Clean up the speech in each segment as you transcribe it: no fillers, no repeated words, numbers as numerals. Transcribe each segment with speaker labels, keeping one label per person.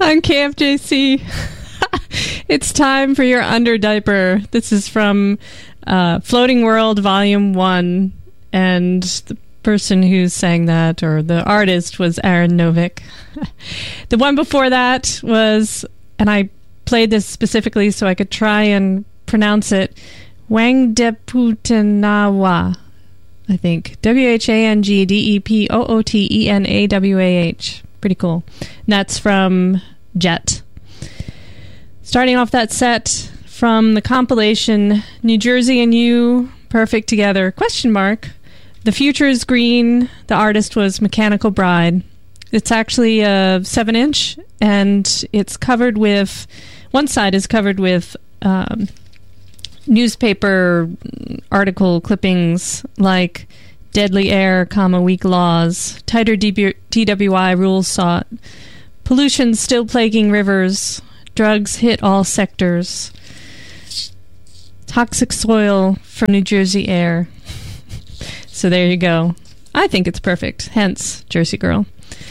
Speaker 1: On KFJC, it's time for your under diaper. This is from Floating World Volume 1, and the person who sang that, or the artist, was Aaron Novick. The one before that was, and I played this specifically so I could try and pronounce it, Whangdepooteenawah, I think. Whangdepooteenawah. Pretty cool. And that's from Jet. Starting off that set from the compilation New Jersey and You, Perfect Together, ? The Future is Green. The artist was Mechanical Bride. It's actually a 7-inch, and it's covered with, one side is covered with newspaper article clippings like Deadly Air, Weak Laws, Tighter DWI Rules Sought, Pollution Still Plaguing Rivers, Drugs Hit All Sectors, Toxic Soil from New Jersey Air. So there you go. I think it's perfect, hence Jersey Girl.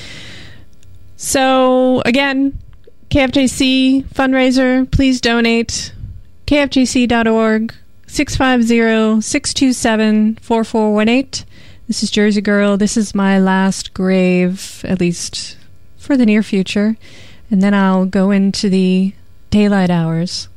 Speaker 1: So again, KFJC fundraiser, please donate. KFJC.org, 650-627-4418. This is Jersey Girl. This is my last grave, at least for the near future. And then I'll go into the daylight hours.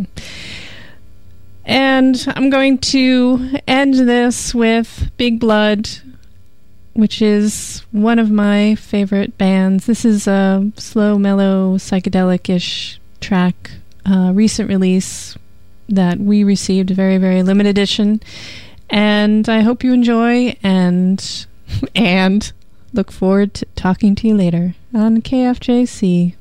Speaker 1: And I'm going to end this with Big Blood, which is one of my favorite bands. This is a slow, mellow, psychedelic-ish track, recent release that we received, a very, very limited edition. And I hope you enjoy, and look forward to talking to you later on KFJC.